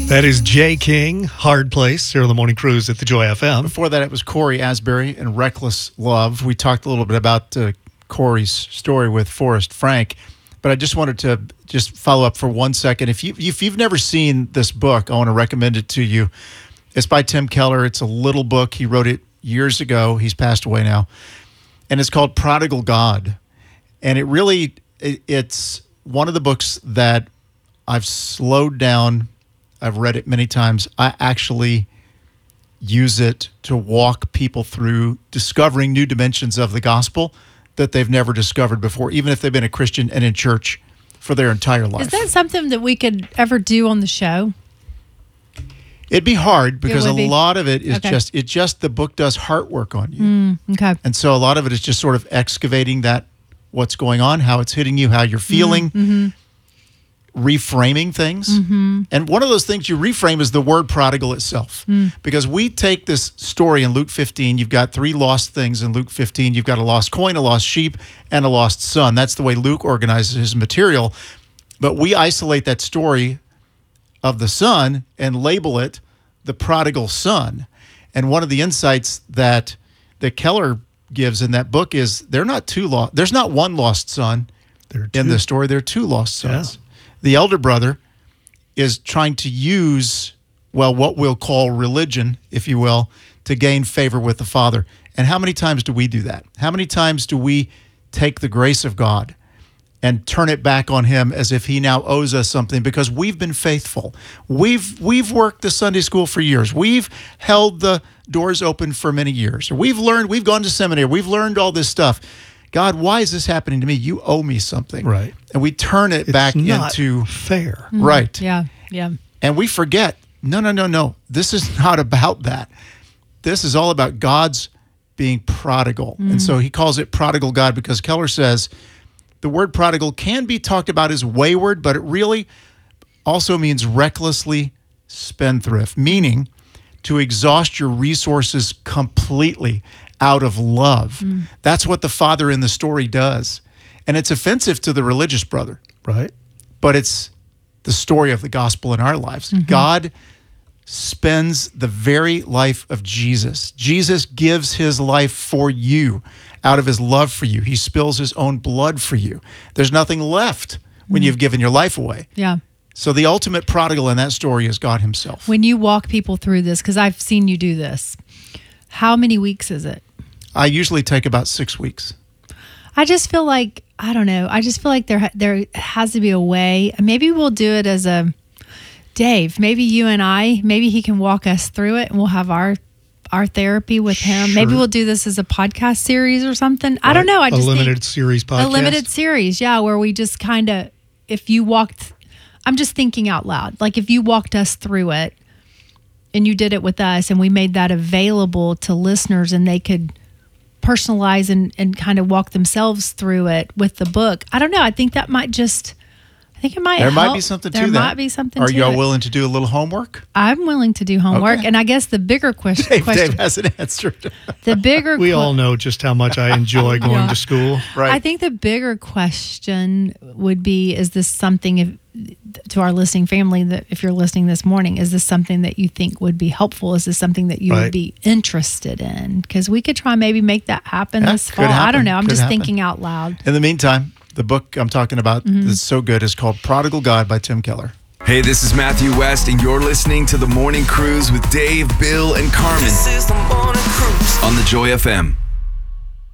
That is Jay King, Hard Place, here on the Morning Cruise at the Joy FM. Before that, it was Corey Asbury and Reckless Love. We talked a little bit about Corey's story with Forrest Frank, but I just wanted to just follow up for 1 second. If you've never seen this book, I want to recommend it to you. It's by Tim Keller. It's a little book. He wrote it years ago. He's passed away now. And it's called Prodigal God. And it's one of the books that I've slowed down. I've read it many times. I actually use it to walk people through discovering new dimensions of the gospel that they've never discovered before, even if they've been a Christian and in church for their entire life. Is that something that we could ever do on the show? It'd be hard because a be? lot of it is Okay. just the book does heart work on you. Okay. And so a lot of it is just sort of excavating what's going on, how it's hitting you, how you're feeling, reframing things. And one of those things you reframe is the word prodigal itself. Because we take this story in Luke 15, you've got 3 lost things in Luke 15. You've got a lost coin, a lost sheep, and a lost son. That's the way Luke organizes his material. But we isolate that story of the son and label it the prodigal son. And one of the insights that Keller gives in that book is there's not one lost son in the story. There are 2 lost sons. Yeah. The elder brother is trying to use, what we'll call religion, if you will, to gain favor with the father. And how many times do we do that? How many times do we take the grace of God and turn it back on him as if he now owes us something because we've been faithful? We've worked the Sunday school for years. We've held the doors open for many years. We've gone to seminary. We've learned all this stuff. God, why is this happening to me? You owe me something. Right. And we turn it back into fair. Right. Yeah. And we forget, no. This is not about that. This is all about God's being prodigal. And so he calls it prodigal God because Keller says the word prodigal can be talked about as wayward, but it really also means recklessly spendthrift, meaning to exhaust your resources completely out of love. That's what the father in the story does. And it's offensive to the religious brother. Right. But it's the story of the gospel in our lives. God spends the very life of Jesus. Jesus gives his life for you out of his love for you. He spills his own blood for you. There's nothing left when you've given your life away. Yeah. So the ultimate prodigal in that story is God himself. When you walk people through this, because I've seen you do this, how many weeks is it? I usually take about 6 weeks. I just feel like, I don't know. I just feel like there has to be a way. Maybe we'll do it as a Dave. Maybe you and I. Maybe he can walk us through it, and we'll have our therapy with him. Sure. Maybe we'll do this as a podcast series or something. Right. I don't know. I just think a limited series podcast. A limited series, yeah, where we just kind of, if you walked. I'm just thinking out loud. Like if you walked us through it, and you did it with us, and we made that available to listeners, and they could personalize and kind of walk themselves through it with the book. I don't know. I think it might There might be something to that. There might be something to it. Are y'all willing to do a little homework? I'm willing to do homework. Okay. And I guess the bigger question. Dave hasn't answered. The bigger We all know just how much I enjoy going to school. Right. I think the bigger question would be, is this something, to our listening family, that if you're listening this morning, is this something that you think would be helpful? Is this something that you would be interested in? Because we could try maybe make that happen this fall. I don't know. I'm just thinking out loud. In the meantime, the book I'm talking about that's so good is called Prodigal God by Tim Keller. Hey, this is Matthew West, and you're listening to The Morning Cruise with Dave, Bill, and Carmen. This is The Morning Cruise on the Joy FM.